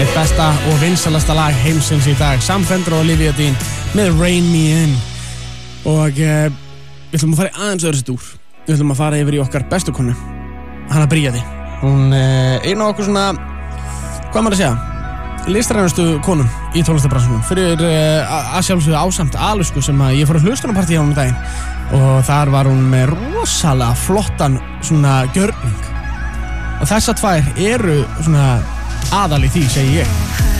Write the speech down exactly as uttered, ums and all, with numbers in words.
eitt besta og vinsalasta lag heimsins í dag, Sam Fender og Olivia Dean með Rain Me In. Og uh, við ætlum að fara í aðeins öðru stúr. Við ætlum að fara yfir í okkar bestu konu, Hanna Bríeti. Hún uh, er nú okkur svona, hvað maður að segja, listrænustu konum í tónlistarbransunum fyrir uh, að sjálfsögðu ásamt Alusku sem að ég fór að hlustunarpartí á hún um daginn og þar var hún með rosalega flottan svona gjörning og þessar tvær eru svona aðal í því, segi ég.